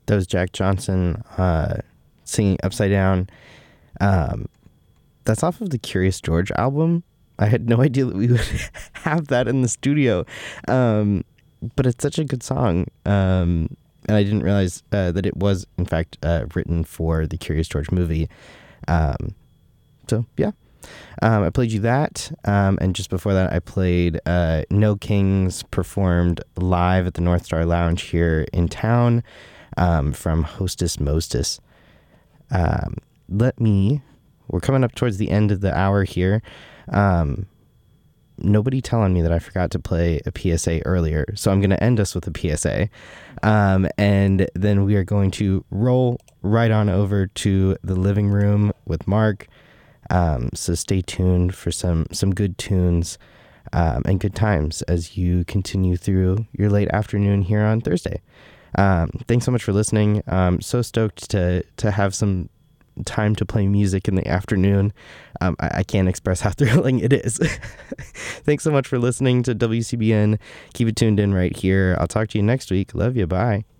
That was Jack Johnson singing Upside Down. That's off of the Curious George album. I had no idea that we would have that in the studio. But it's such a good song. And I didn't realize that it was, in fact, written for the Curious George movie. So, yeah. I played you that. And just before that, I played No Kings performed live at the North Star Lounge here in town from Hostess Mostess. We're coming up towards the end of the hour here. Nobody telling me that I forgot to play a PSA earlier, so I'm going to end us with a PSA. And then we are going to roll right on over to the living room with Mark. So stay tuned for some good tunes and good times as you continue through your late afternoon here on Thursday. Thanks so much for listening. So stoked to have some time to play music in the afternoon. I can't express how thrilling it is. Thanks so much for listening to WCBN. Keep it tuned in right here. I'll talk to you next week. Love you. Bye.